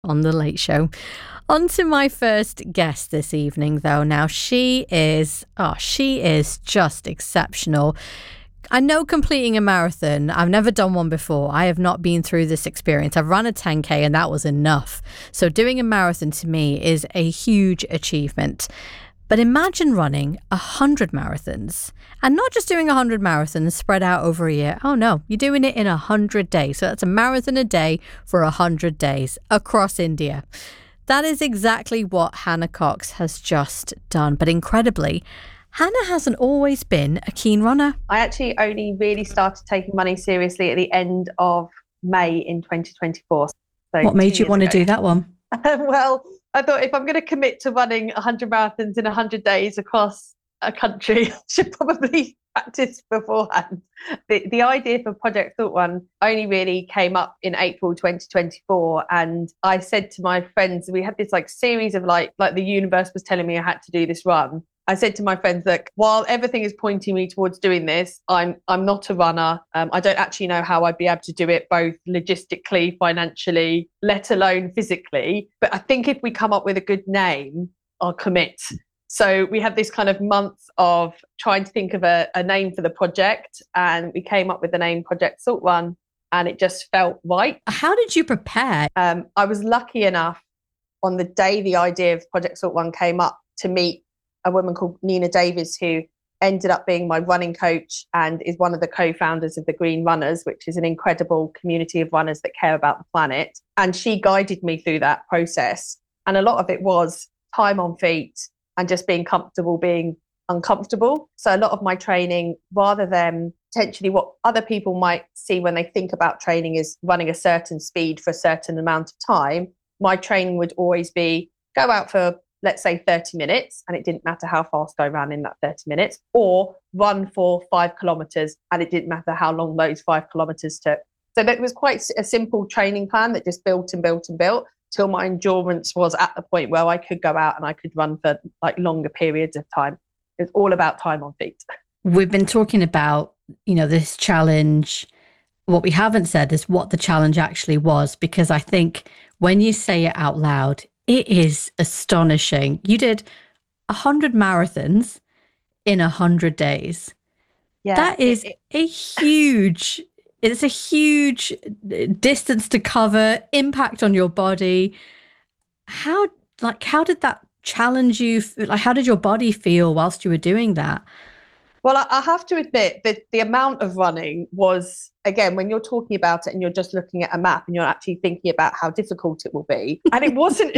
on The Late Show. On to my first guest this evening, though. Now, she is just exceptional. I know completing a marathon, I've never done one before. I have not been through this experience. I've run a 10K and that was enough. So doing a marathon to me is a huge achievement. But imagine running 100 marathons and not just doing 100 marathons spread out over a year. Oh no, you're doing it in 100 days. So that's a marathon a day for 100 days across India. That is exactly what Hannah Cox has just done. But incredibly, Hannah hasn't always been a keen runner. I actually only really started taking running seriously at the end of May in 2024. So what made you want to do that one? Well, I thought if I'm going to commit to running 100 marathons in 100 days across a country, I should probably practice beforehand. The idea for Project Thought Run only really came up in April 2024. And I said to my friends, we had this series of like the universe was telling me I had to do this run. I said to my friends that while everything is pointing me towards doing this, I'm not a runner. I don't actually know how I'd be able to do it, both logistically, financially, let alone physically. But I think if we come up with a good name, I'll commit. So we had this kind of month of trying to think of a name for the project, and we came up with the name Project Thought Run, and it just felt right. How did you prepare? I was lucky enough on the day the idea of Project Thought Run came up to meet a woman called Nina Davies, who ended up being my running coach and is one of the co-founders of the Green Runners, which is an incredible community of runners that care about the planet. And she guided me through that process. And a lot of it was time on feet and just being comfortable being uncomfortable. So a lot of my training, rather than potentially what other people might see when they think about training is running a certain speed for a certain amount of time, my training would always be go out for, let's say 30 minutes, and it didn't matter how fast I ran in that 30 minutes, or run for 5 kilometers, and it didn't matter how long those 5 kilometers took. So that was quite a simple training plan that just built and built and built till my endurance was at the point where I could go out and I could run for longer periods of time. It's all about time on feet. We've been talking about, this challenge. What we haven't said is what the challenge actually was, because I think when you say it out loud, it is astonishing. You did 100 marathons in 100 days. Yeah, that is it's a huge distance to cover, impact on your body. How did that challenge you? How did your body feel whilst you were doing that? Well, I have to admit that the amount of running was, again, when you're talking about it and you're just looking at a map and you're actually thinking about how difficult it will be. And it wasn't